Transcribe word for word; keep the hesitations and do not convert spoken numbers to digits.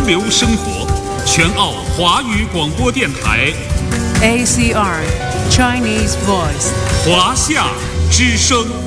流生活，全澳华语广播电台 A C R Chinese Voice 华夏之声。